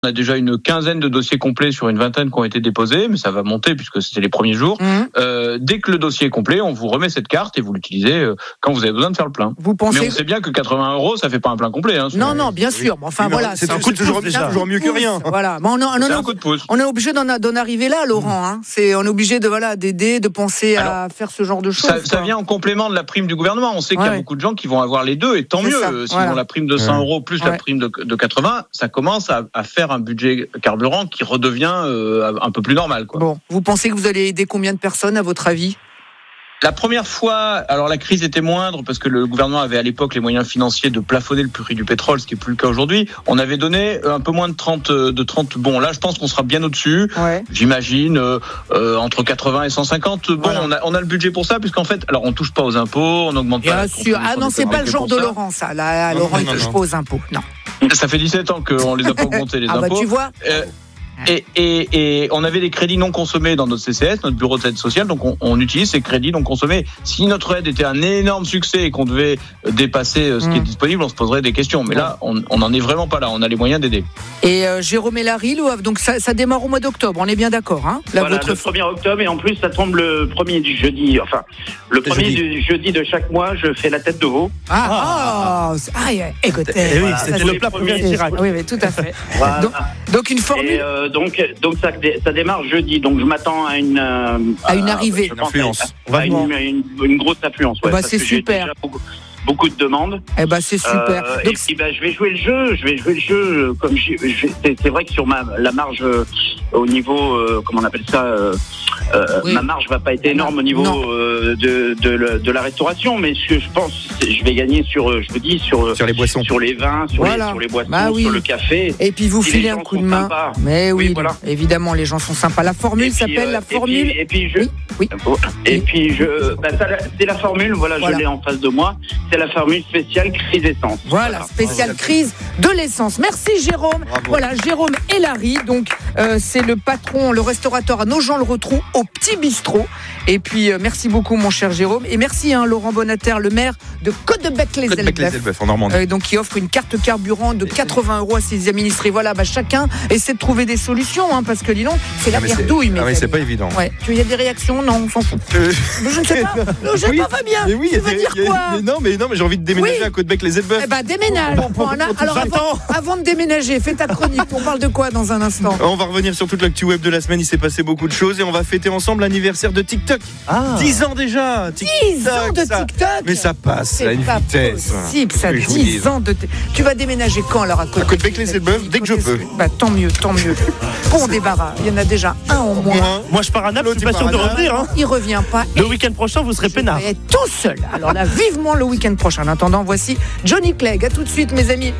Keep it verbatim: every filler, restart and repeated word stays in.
On a déjà une quinzaine de dossiers complets sur une vingtaine qui ont été déposés, mais ça va monter puisque c'était les premiers jours. Mmh. Euh, dès que le dossier est complet, on vous remet cette carte et vous l'utilisez euh, quand vous avez besoin de faire le plein. Vous pensez... Mais on sait bien que quatre-vingts euros, ça fait pas un plein complet. Hein, non, non, bien sûr. Mais enfin, oui, voilà. C'est, c'est un coup de pouce, toujours, déjà. toujours mieux que rien. Voilà. Mais on, on, on, c'est on, un coup de pouce. On est obligé d'en, d'en arriver là, Laurent. Hein. C'est, on est obligé de, voilà, d'aider, de penser Alors, à faire ce genre de choses. Ça, ça vient en complément de la prime du gouvernement. On sait ouais. qu'il y a beaucoup de gens qui vont avoir les deux, et tant c'est mieux. Ça. S'ils voilà. ont la prime de cent euros plus ouais. la prime de, de quatre-vingts, ça commence à, à faire un budget carburant qui redevient euh, un peu plus normal, quoi. Bon, vous pensez que vous allez aider combien de personnes, à votre avis ? La première fois, alors la crise était moindre parce que le gouvernement avait à l'époque les moyens financiers de plafonner le prix du pétrole, ce qui n'est plus le cas aujourd'hui. On avait donné un peu moins de trente, de trente bons. Là, je pense qu'on sera bien au-dessus. Ouais. J'imagine euh, euh, entre quatre-vingts et cent cinquante. Bon, voilà. on, a, on a le budget pour ça, puisqu'en fait, alors on touche pas aux impôts, on n'augmente bien pas. Bien sûr. Ah non, c'est pas le genre de Laurent, ça. Là, Laurent, il touche pas aux impôts. Non. Ça fait dix-sept ans qu'on les a pas augmentés les ah impôts. Bah, tu vois. Euh, Et, et, et on avait des crédits non consommés dans notre C C S, notre bureau d'aide sociale, donc on, on utilise ces crédits non consommés. Si notre aide était un énorme succès et qu'on devait dépasser ce qui mmh. est disponible, on se poserait des questions. Mais là, on n'en est vraiment pas là, on a les moyens d'aider. Et euh, Jérôme et Larry, donc ça, ça démarre au mois d'octobre, on est bien d'accord, hein là, voilà, votre... le premier octobre, et en plus ça tombe le premier du jeudi, enfin, le premier jeudi. du jeudi de chaque mois, je fais la tête de veau. Ah, ah, ah, ah écoutez. Eh oui, voilà, c'était le plat premier Chirac. Oui, oui, tout à fait. Voilà. donc, donc une formule... Et, euh, donc, donc ça, ça démarre jeudi, donc je m'attends à une euh, à une arrivée, une influence, à, à une, une, une grosse affluence. Ouais, bah, parce c'est que super. J'ai déjà beaucoup, beaucoup de demandes. Eh ben c'est super. Euh, donc, et puis bah, je vais jouer le jeu, je vais jouer le jeu comme je, je, c'est, c'est vrai que sur ma la marge euh, au niveau euh, comment on appelle ça, euh, euh, oui. ma marge va pas être énorme au niveau euh, de, de de la restauration, mais ce que je pense, je vais gagner sur, je vous dis sur sur les boissons, sur les vins, sur voilà. les sur les boissons, bah, oui. sur le café. Et puis vous si filez un coup de main. Sympas. Mais oui, oui voilà. évidemment les gens sont sympas. La formule puis, s'appelle euh, la formule. Et puis, et puis je oui. oui. Et puis je bah, ça, c'est la formule, voilà, voilà, je l'ai en face de moi. C'est la formule spéciale crise essence. Voilà, voilà. spéciale crise de l'essence. Merci Jérôme. Bravo. Voilà, Jérôme et Larry. Donc euh, c'est le patron, le restaurateur à Nogent-le-Rotrou au Petit Bistrot. Et puis euh, merci beaucoup mon cher Jérôme. Et merci hein, Laurent Bonnater, le maire de Caudebec-les-Elbeuf, en Normandie. Euh, donc qui offre une carte carburant de quatre-vingts euros à ses administrés. Voilà, bah, chacun essaie de trouver des solutions hein, parce que dis donc, c'est la ah, merdouille. C'est... Ah oui, c'est pas évident. Ouais. Tu y a des réactions? Non, on s'en fout. Euh... Je ne sais pas. Non, je ne sais pas Fabien. Mais oui, tu veux des... dire quoi? mais non, mais non, mais j'ai envie de déménager oui. à Caudebec-les-Elbeuf. Eh ben déménage. Bon, bon, bon, bon, alors avant, avant de déménager, fais ta chronique. On parle de quoi dans un instant? On va revenir sur toute l'actu web de la semaine. Il s'est passé beaucoup de choses et on va fêter ensemble l'anniversaire de TikTok. Ah. dix ans déjà. TikTok, dix ans de TikTok. Ça... Mais ça passe c'est à une pas vitesse. Possible, ça. dix ans de. T... Tu vas déménager quand alors à Caudebec? À Caudebec-les-Elbeuf dès que je peux. Bah tant mieux, tant mieux. Bon débarras. Il y en a déjà un en moins. Moi, Moi je pars à Naples. Je suis pas sûr de revenir. Hein. Il revient pas. Le week-end prochain, vous serez peinard. Tout seul. Alors là, vivement le week-end prochain. En attendant, voici Johnny Clegg. À tout de suite, mes amis.